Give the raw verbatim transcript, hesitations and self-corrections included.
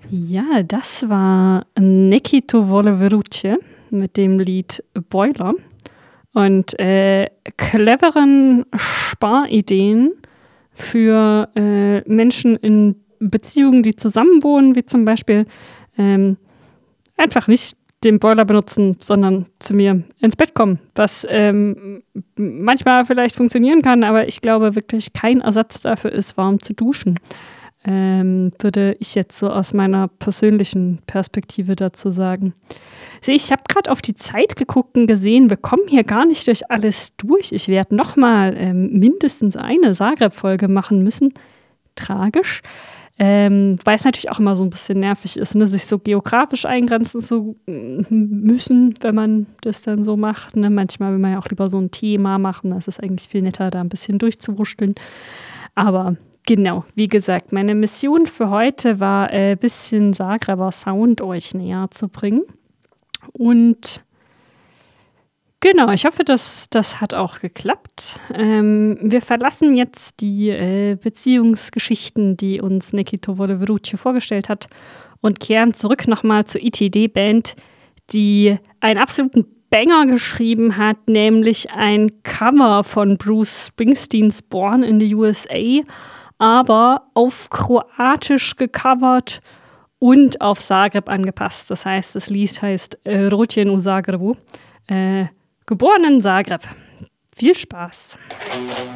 Ja, das war Neki to vole Vruće mit dem Lied Boiler. Und äh, cleveren Sparideen für äh, Menschen in Beziehungen, die zusammenwohnen, wie zum Beispiel ähm, einfach nicht den Boiler benutzen, sondern zu mir ins Bett kommen, was ähm, manchmal vielleicht funktionieren kann, aber ich glaube wirklich kein Ersatz dafür ist, warm zu duschen. Ähm, würde ich jetzt so aus meiner persönlichen Perspektive dazu sagen. Sehe, ich habe gerade auf die Zeit geguckt und gesehen, wir kommen hier gar nicht durch alles durch. Ich werde nochmal ähm, mindestens eine Zagreb-Folge machen müssen. Tragisch. Ähm, weil es natürlich auch immer so ein bisschen nervig ist, ne, sich so geografisch eingrenzen zu müssen, wenn man das dann so macht. Ne? Manchmal will man ja auch lieber so ein Thema machen. Das ist eigentlich viel netter, da ein bisschen durchzuwurschteln. Aber genau, wie gesagt, meine Mission für heute war, ein äh, bisschen Zagreber Sound euch näher zu bringen. Und genau, ich hoffe, dass das hat auch geklappt. Ähm, wir verlassen jetzt die äh, Beziehungsgeschichten, die uns Neki to vole Vruće vorgestellt hat, und kehren zurück nochmal zur I T D-Band, die einen absoluten Banger geschrieben hat, nämlich ein Cover von Bruce Springsteens Born in the U S A, aber auf Kroatisch gecovert und auf Zagreb angepasst. Das heißt, das Lied heißt äh, Rođen u Zagrebu. Äh, Geboren in Zagreb. Viel Spaß.